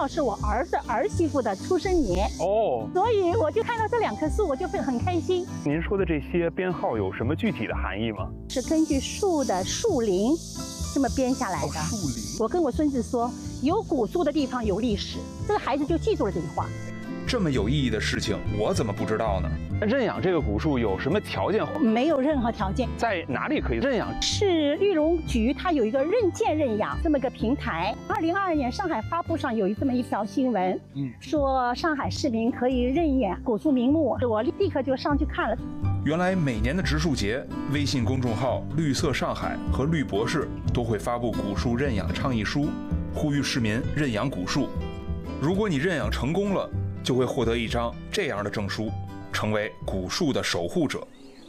好是我儿子儿媳妇的出生年哦， 所以我就看到这2棵树，我就会很开心。 您说的这些编号有什么具体的含义吗？ 是根据树的树龄这么编下来的。 树龄。 我跟我孙子说，有古树的地方有历史，这个孩子就记住了这句话。 这么有意义的事情，我怎么不知道呢？ 认养这个古树有什么条件？ 没有任何条件。 在哪里可以认养？ 是绿农局，它有一个认建认养这么个平台。2022年上海发布上有这么一条新闻，说上海市民可以认养古树名木，我立刻就上去看了。 原来每年的植树节，微信公众号“绿色上海”和绿博士都会发布古树认养的倡议书，呼吁市民认养古树。如果你认养成功了，就会获得一张这样的证书，成为古树的守护者。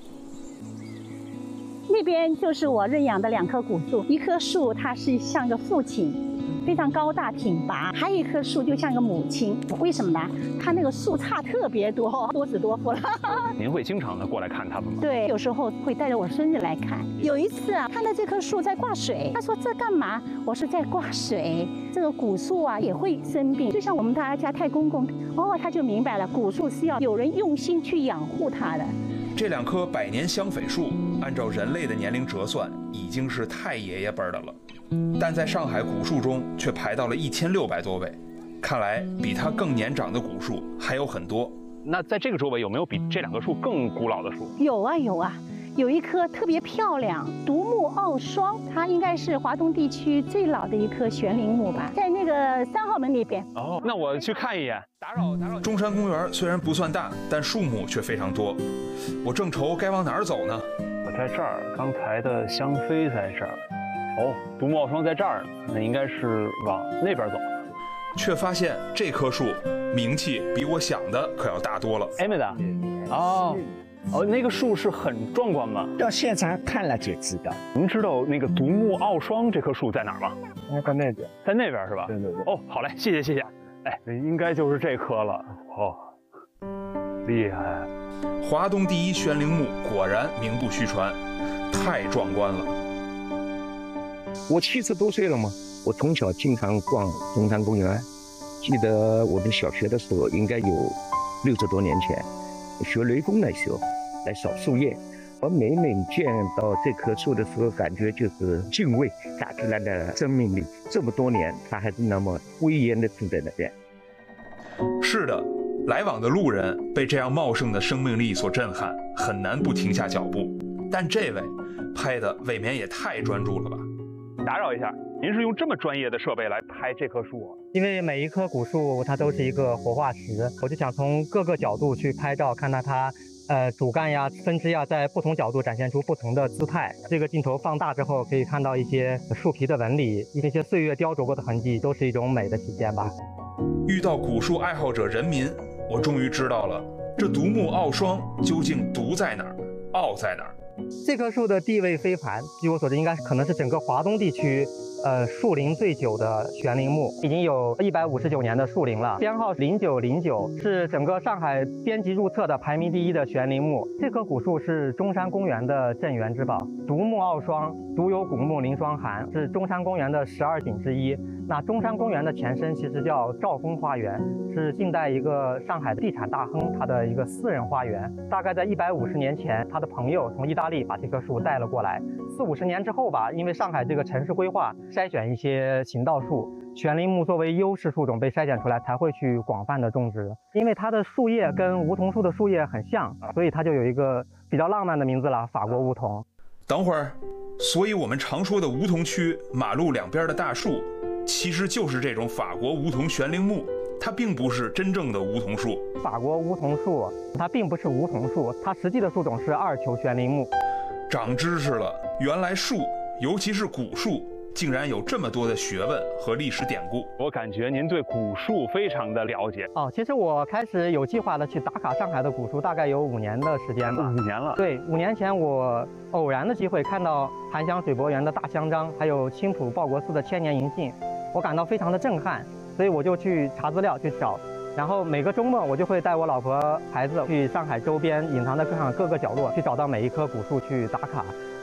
那边就是我认养的2棵古树，一棵树它是像个父亲，非常高大挺拔，还有一棵树就像个母亲。为什么呢？它那个树杈特别多，多子多福了。 您会经常的过来看它们吗？ 对，有时候会带着我孙子来看。有一次啊，看到这棵树在挂水，他说这干嘛？我说在挂水。这个古树啊也会生病，就像我们大家太公公，他就明白了，古树是要有人用心去养护它的。 这2棵百年香榧树，按照人类的年龄折算，已经是太爷爷辈的了，但在上海古树中却排到了1600多位。看来比它更年长的古树还有很多。 那在这个周围有没有比这2棵树更古老的树？ 有啊有啊，有一棵特别漂亮，独木傲霜，它应该是华东地区最老的一棵悬铃木吧，在那个3号门那边。 哦，那我去看一眼。打扰。 中山公园虽然不算大，但树木却非常多。我正愁该往哪儿走呢？ 我在这儿，刚才的香妃在这儿。哦，独木傲霜在这儿，那应该是往那边走。 却发现这棵树名气比我想的可要大多了。 妹子，哦，那个树是很壮观吗？ 到现场看了就知道。 您知道那个独木傲霜这棵树在哪儿吗？ 在那边， 在那边是吧？ 对。 哦，好嘞，谢谢。哎，应该就是这棵了。哦，厉害！ 华东第一悬铃木果然名不虚传，太壮观了。 我70多岁了嘛，我从小经常逛中山公园。记得我们小学的时候，应该有60多年前，学雷锋的时候来扫树叶。我每见到这棵树的时候，感觉就是敬畏大自然的生命力。这么多年，它还是那么威严地站在那边。 是的，来往的路人被这样茂盛的生命力所震撼，很难不停下脚步。但这位拍的未免也太专注了吧？ 打扰一下，您是用这么专业的设备来拍这棵树啊？ 因为每一棵古树它都是一个活化石，我就想从各个角度去拍照，看到它主干呀、分支呀，在不同角度展现出不同的姿态。这个镜头放大之后，可以看到一些树皮的纹理，一些岁月雕琢过的痕迹，都是一种美的体现吧。 遇到古树爱好者人民，我终于知道了，这独木傲霜究竟独在哪儿，傲在哪儿。 这棵树的地位非凡，据我所知，应该可能是整个华东地区树龄最久的悬铃木，已经有159年的树龄了，编号0909，是整个上海编辑入册的排名第1的悬铃木。这棵古树是中山公园的镇园之宝，独木傲霜，独有古木临霜寒，是中山公园的12景之一。那中山公园的前身其实叫兆丰花园，是近代一个上海的地产大亨他的一个私人花园。大概在150年前，他的朋友从意大利把这棵树带了过来。40-50年之后吧，因为上海这个城市规划筛选一些行道树，悬铃木作为优势树种被筛选出来，才会去广泛的种植。因为它的树叶跟梧桐树的树叶很像，所以它就有一个比较浪漫的名字了——法国梧桐。 等会儿，所以我们常说的梧桐区马路两边的大树，其实就是这种法国梧桐悬铃木，它并不是真正的梧桐树。 法国梧桐树它并不是梧桐树，它实际的树种是2球悬铃木。 长知识了，原来树，尤其是古树，竟然有这么多的学问和历史典故。 我感觉您对古树非常的了解。 其实我开始有计划的去打卡上海的古树，大概有5年的时间吧。 5年了。 对，5年前我偶然的机会看到檀香水柏园的大香樟，还有青浦报国寺的千年银杏，我感到非常的震撼，所以我就去查资料去找。然后每个周末我就会带我老婆孩子去上海周边隐藏的各个角落去找到每一棵古树去打卡。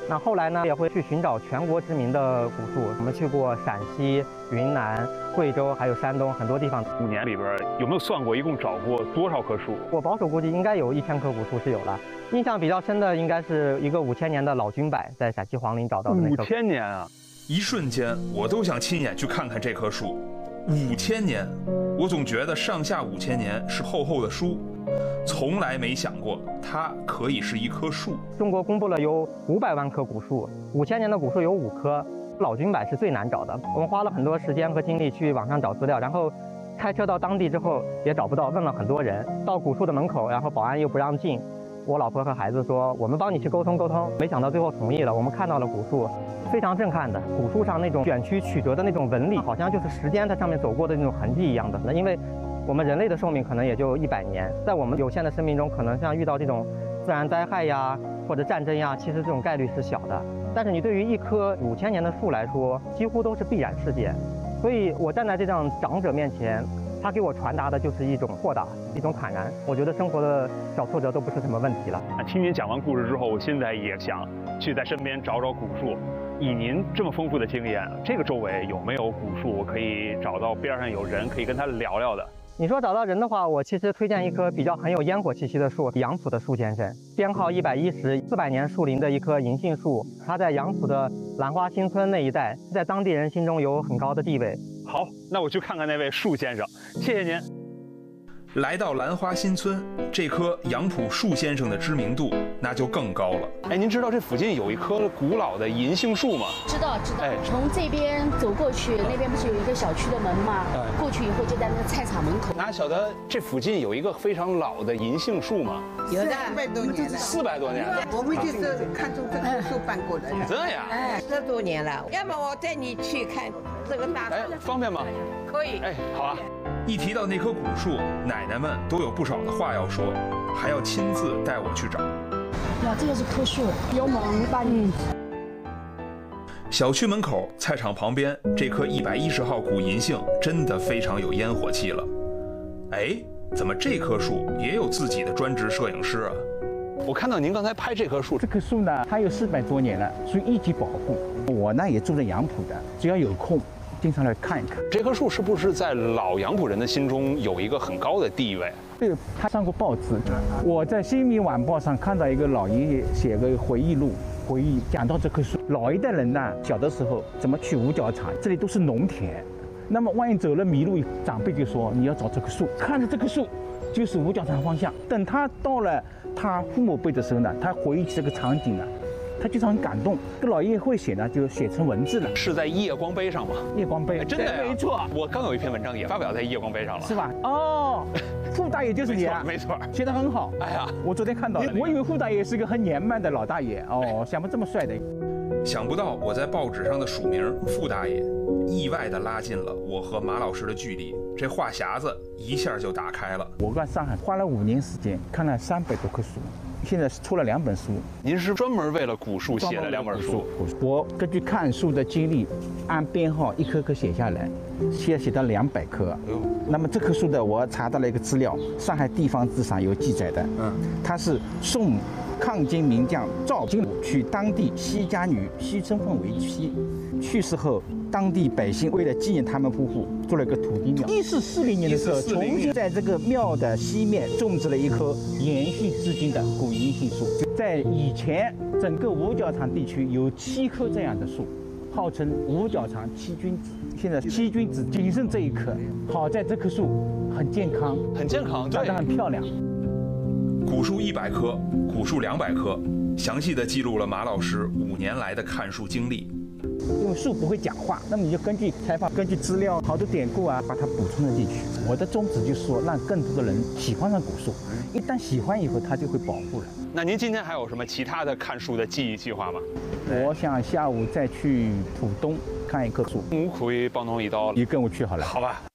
那后来呢，也会去寻找全国知名的古树。我们去过陕西、云南、贵州，还有山东很多地方。 5年里边有没有算过一共找过多少棵树？ 我保守估计应该有1000棵古树是有了。印象比较深的应该是一个5000年的老君柏，在陕西黄陵找到的那棵。 5000年啊！ 一瞬间，我都想亲眼去看看这棵树。5000年，我总觉得上下5000年是厚厚的书，从来没想过它可以是一棵树。 中国公布了有500万棵古树，5000年的古树有5棵，老君柏是最难找的。我们花了很多时间和精力去网上找资料，然后开车到当地之后也找不到，问了很多人。到古树的门口，然后保安又不让进。我老婆和孩子说：“我们帮你去沟通沟通。”没想到最后同意了。我们看到了古树，非常震撼的。古树上那种卷曲曲折的那种纹理，好像就是时间在上面走过的那种痕迹一样的。那因为我们人类的寿命可能也就100年，在我们有限的生命中，可能像遇到这种自然灾害呀或者战争呀，其实这种概率是小的。但是你对于一棵5000年的树来说，几乎都是必然事件。所以我站在这样长者面前，他给我传达的就是一种豁达，一种坦然。我觉得生活的小挫折都不是什么问题了。 听您讲完故事之后，我现在也想去在身边找找古树。以您这么丰富的经验，这个周围有没有古树我可以找到边上有人可以跟他聊聊的？ 你说找到人的话，我其实推荐一棵比较很有烟火气息的树，杨浦的树先生，编号110，400年树龄的一棵银杏树，它在杨浦的兰花新村那一带，在当地人心中有很高的地位。 好，那我去看看那位树先生，谢谢您。 来到兰花新村，这棵杨浦树先生的知名度那就更高了。 哎，您知道这附近有一棵古老的银杏树吗？ 知道。 哎， 从这边走过去，那边不是有一个小区的门吗？过去以后就在那个菜场门口。 哪晓得这附近有一个非常老的银杏树吗？ 有的，400多年了。 400多年了。 我们就是看中这棵树搬过来的。 真的呀？ 哎，10多年了。要么我带你去看这个大树。 哎，方便吗？ 可以。 哎，好啊。 一提到那棵古树，奶奶们都有不少的话要说，还要亲自带我去找。 哇，这个是棵树，有猛把你。 小区门口菜场旁边这棵110号古银杏真的非常有烟火气了。哎，怎么这棵树也有自己的专职摄影师啊？ 我看到您刚才拍这棵树， 这棵树呢，它有400多年了，属于一级保护。我呢也住在杨浦的，只要有空，经常来看一看。 这棵树是不是在老杨浦人的心中有一个很高的地位？ 对，他上过报纸。我在《新民晚报》上看到一个老爷爷写个回忆录，回忆讲到这棵树。老一代人呢，小的时候怎么去五角场，这里都是农田。那么万一走了迷路，长辈就说你要找这棵树，看着这棵树就是五角场方向。等他到了他父母辈的时候呢，他回忆起这个场景呢，他就是很感动。这老爷爷会写呢，就写成文字了。 是在夜光杯上吗？ 夜光杯， 真的呀？ 没错。 我刚有一篇文章也发表在夜光杯上了， 是吧？哦，傅大爷就是你啊， 没错， 写得很好。 哎呀， 我昨天看到了，我以为傅大爷是个很年迈的老大爷哦，想不这么帅的。 想不到我在报纸上的署名傅大爷，意外地拉近了我和马老师的距离，这话匣子一下就打开了。 我在上海花了5年时间，看了300多棵树，现在出了2本书。 您是专门为了古树写了2本书？ 我根据看树的经历，按编号一棵棵写下来，现在写到200棵。那么这棵树的，我查到了一个资料，上海地方志上有记载的。它是宋抗金名将赵金武娶当地西家女西春凤为妻，去世后，当地百姓为了纪念他们夫妇，做了一个土地庙。1440年的时候，重新在这个庙的西面种植了一棵延续至今的古银杏树。在以前，整个五角场地区有7棵这样的树，号称五角场7君子。现在7君子仅剩这1棵，好在这棵树很健康， 很健康， 长得很漂亮。 古树100棵，古树200棵，详细地记录了马老师5年来的看树经历。 因为树不会讲话，那么你就根据采访、根据资料、好多典故啊，把它补充了进去。我的宗旨就是说，让更多的人喜欢上古树，一旦喜欢以后，它就会保护了。 那您今天还有什么其他的看树的记忆计划吗？ 我想下午再去浦东看一棵树。 我可以帮侬一道， 你跟我去好了。 好吧。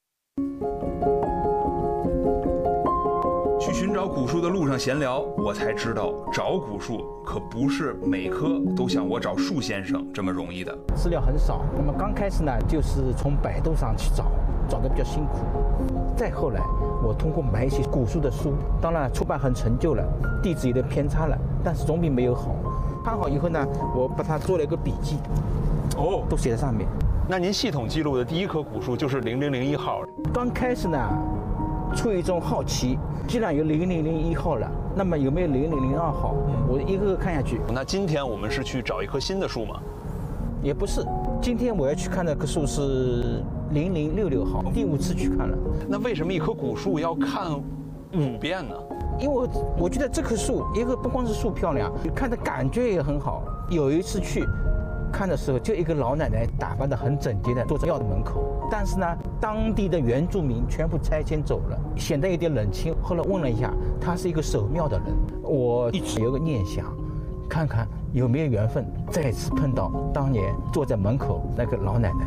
去寻找古树的路上闲聊，我才知道找古树可不是每棵都像我找树先生这么容易的。 资料很少，那么刚开始呢，就是从百度上去找得比较辛苦。再后来，我通过买一些古树的书，当然出版很陈旧了，地址有点偏差了，但是总比没有好。 看好以后呢，我把它做了一个笔记， 哦， 都写在上面。 那您系统记录的第一棵古树就是0001号。 刚开始呢，出于一种好奇，既然有0001号了，那么有没有0002号？我一个个看下去。 那今天我们是去找一棵新的树吗？ 也不是，今天我要去看那棵树是0066号，第5次去看了。 那为什么一棵古树要看5遍呢？ 因为我觉得这棵树，一个不光是树漂亮，看的感觉也很好。有一次去看的时候，就一个老奶奶打扮得很整洁的坐在庙的门口，但是呢，当地的原住民全部拆迁走了，显得有点冷清。后来问了一下，他是一个守庙的人，我一直有个念想，看看有没有缘分再次碰到当年坐在门口那个老奶奶。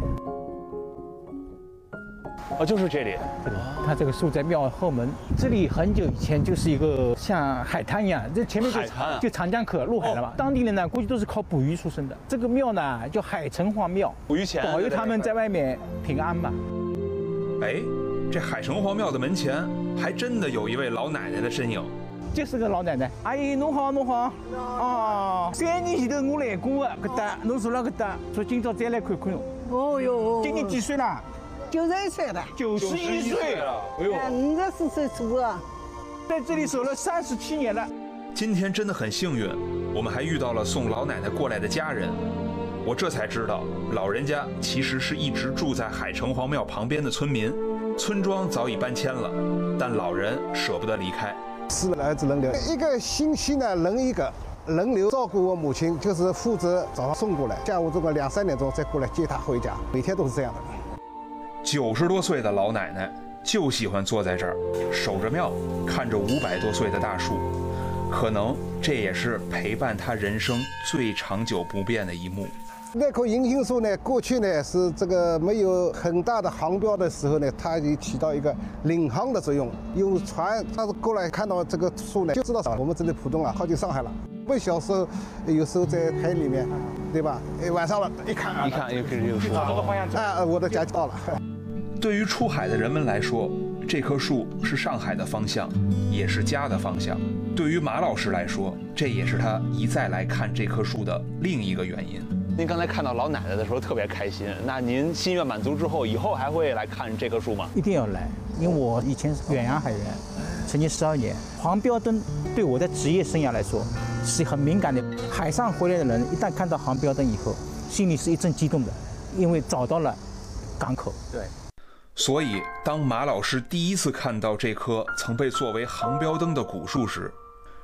哦，就是这里。 它这个树在庙后门，这里很久以前就是一个像海滩一样，这前面就长江口入海了嘛。当地人呢，估计都是靠捕鱼出身的。这个庙呢叫海城隍庙， 捕鱼钱保佑他们在外面平安嘛。 哎，这海城隍庙的门前还真的有一位老奶奶的身影。 就是个老奶奶，阿姨侬好，侬好。哦，3年前头我来过的，搿搭侬住了搿搭，说今朝再来看看。 哦哟， 今年几岁了 91岁了 ？91岁了。哎呦 ，54岁出啊， 在这里守了37年了。 今天真的很幸运，我们还遇到了送老奶奶过来的家人。我这才知道，老人家其实是一直住在海城隍庙旁边的村民，村庄早已搬迁了，但老人舍不得离开。 4个儿子轮流，一个星期呢轮一个，轮流照顾我母亲，就是负责早上送过来，下午这个2、3点钟再过来接她回家，每天都是这样的。 90多岁的老奶奶就喜欢坐在这儿，守着庙，看着500多岁的大树，可能这也是陪伴她人生最长久不变的一幕。 那棵银杏树呢，过去呢是这个没有很大的航标的时候呢，它就起到一个领航的作用。有船，它是过来看到这个树呢，就知道我们这里浦东啊靠近上海了。我小时候有时候在海里面，对吧？晚上了，一看又开始有树朝这个方向走啊，我的家就到了。 对于出海的人们来说，这棵树是上海的方向，也是家的方向。对于马老师来说，这也是他一再来看这棵树的另一个原因。 您刚才看到老奶奶的时候特别开心，那您心愿满足之后，以后还会来看这棵树吗？ 一定要来，因为我以前是远洋海员，曾经12年。黄标灯对我的职业生涯来说是很敏感的。海上回来的人一旦看到航标灯以后，心里是一阵激动的，因为找到了港口。 对。 所以，当马老师第一次看到这棵曾被作为航标灯的古树时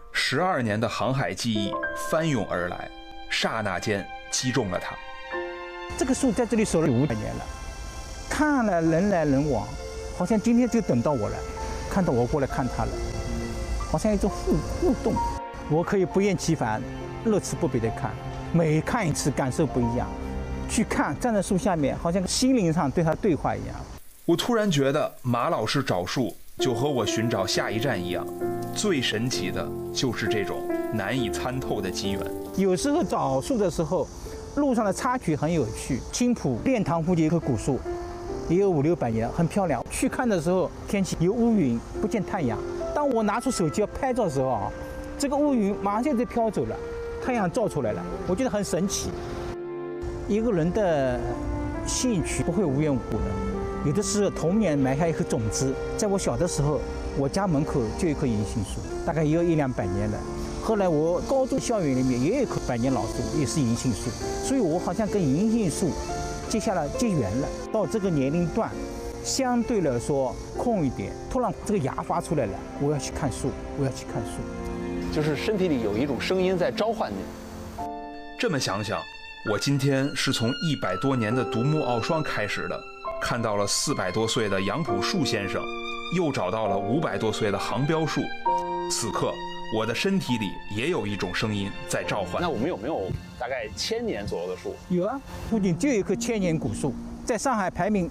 ，12年的航海记忆翻涌而来，刹那间击中了他。 这棵树在这里守了500年了，看了人来人往，好像今天就等到我了，看到我过来看他了，好像一种互动。我可以不厌其烦、乐此不疲地看，每看一次感受不一样。去看，站在树下面，好像心灵上对他对话一样。 我突然觉得马老师找树就和我寻找下一站一样，最神奇的就是这种难以参透的机缘。 有时候找树的时候，路上的插曲很有趣。青浦练塘附近一棵古树，也有500、600年，很漂亮。去看的时候，天气有乌云，不见太阳。当我拿出手机要拍照的时候啊，这个乌云马上就飘走了，太阳照出来了，我觉得很神奇。一个人的兴趣不会无缘无故的。有的是童年埋下一颗种子，在我小的时候，我家门口就有一棵银杏树，大概也有100、200年了。后来我高中校园里面也有一棵100年老树，也是银杏树，所以我好像跟银杏树结缘了。到这个年龄段，相对来说空一点，突然这个芽发出来了，我要去看树，我要去看树， 就是身体里有一种声音在召唤你。 这么想想，我今天是从100多年的独木傲霜开始的。看到了400多岁的杨浦树先生，又找到了500多岁的航标树。此刻，我的身体里也有一种声音在召唤。 那我们有没有大概1000年左右的树？ 有啊，附近就有一棵1000年古树，在上海排名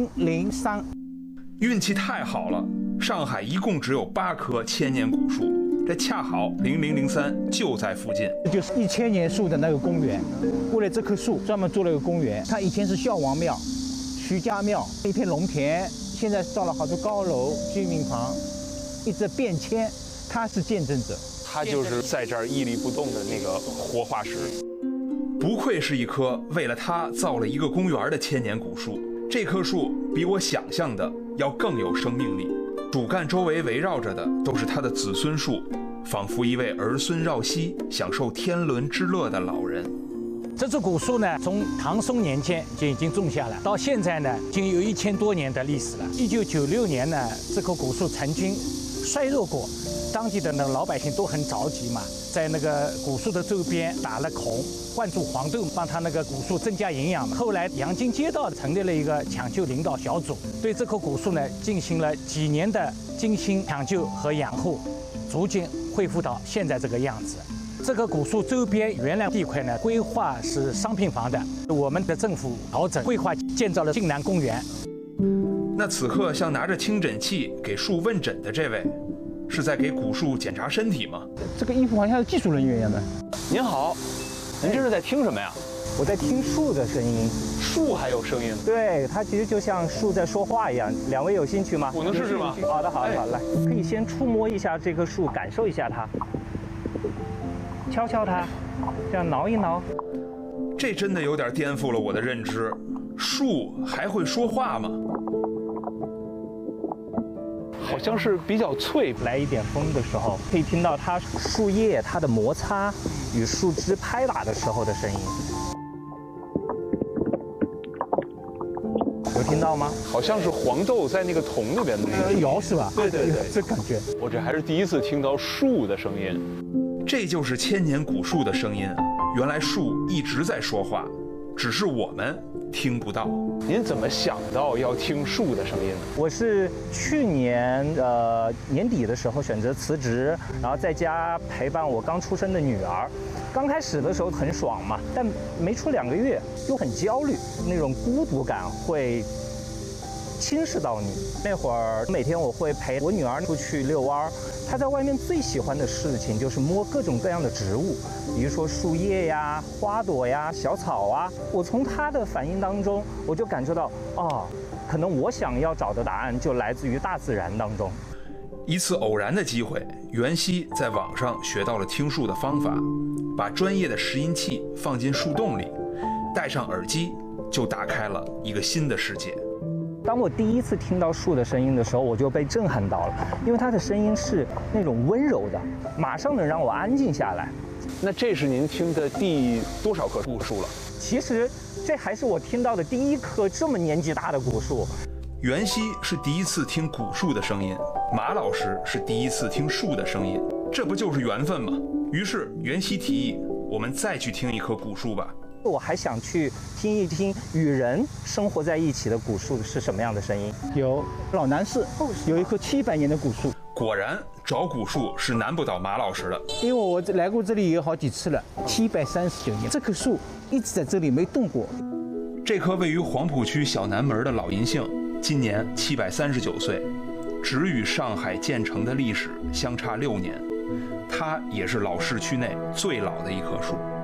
003。 运气太好了，上海一共只有8棵1000年古树，这恰好0003就在附近。 这就是1000年树的那个公园，为了这棵树专门做了一个公园。它以前是孝王庙、徐家庙，一片农田，现在造了好多高楼、居民房，一直变迁。他是见证者， 它就是在这儿屹立不动的那个活化石。 不愧是一棵为了它造了一个公园的千年古树。这棵树比我想象的要更有生命力，主干周围围绕着的都是它的子孙树，仿佛一位儿孙绕膝享受天伦之乐的老人。 这株古树呢，从唐宋年间就已经种下了，到现在呢，已经有1000多年的历史了。1996年呢，这棵古树曾经衰弱过，当地的那个老百姓都很着急嘛，在那个古树的周边打了孔，灌注黄豆，帮它那个古树增加营养。后来阳金街道成立了一个抢救领导小组，对这棵古树呢进行了几年的精心抢救和养护，逐渐恢复到现在这个样子。这个古树周边原来地块呢，规划是商品房的，我们的政府调整规划，建造了晋南公园。 那此刻像拿着听诊器给树问诊的这位，是在给古树检查身体吗？ 这个衣服好像是技术人员一样的。 您好，您这是在听什么呀？ 我在听树的声音。 树还有声音？ 对，它其实就像树在说话一样。2位有兴趣吗？ 我能试试吗？ 好的，好的，好，来，可以先触摸一下这棵树，感受一下它，敲敲它，这样挠一挠。 这真的有点颠覆了我的认知，树还会说话吗？ 好像是比较脆。 来一点风的时候，可以听到它树叶它的摩擦与树枝拍打的时候的声音。有听到吗？ 好像是黄豆在那个桶里边的那个摇是吧？ 对对对， 这感觉。 我这还是第一次听到树的声音。 这就是千年古树的声音啊！原来树一直在说话，只是我们听不到。 您怎么想到要听树的声音呢？ 我是去年年底的时候选择辞职，然后在家陪伴我刚出生的女儿。刚开始的时候很爽嘛，但没出2个月又很焦虑，那种孤独感会侵蚀到你。那会儿每天我会陪我女儿出去遛弯，她在外面最喜欢的事情就是摸各种各样的植物，比如说树叶呀、花朵呀、小草啊。我从她的反应当中，我就感受到，可能我想要找的答案就来自于大自然当中。 一次偶然的机会，袁熙在网上学到了听树的方法，把专业的拾音器放进树洞里，戴上耳机，就打开了一个新的世界。 当我第一次听到树的声音的时候，我就被震撼到了，因为它的声音是那种温柔的，马上能让我安静下来。 那这是您听的第多少棵古树了？ 其实这还是我听到的第1棵这么年纪大的古树。 袁熙是第一次听古树的声音，马老师是第一次听树的声音，这不就是缘分吗？于是袁熙提议，我们再去听一棵古树吧。 我还想去听一听与人生活在一起的古树是什么样的声音。 有老南市有一棵700年的古树。 果然找古树是难不倒马老师的， 因为我来过这里有好几次了，739年，这棵树一直在这里没动过。 这棵位于黄浦区小南门的老银杏，今年739岁，只与上海建成的历史相差6年。它也是老市区内最老的一棵树。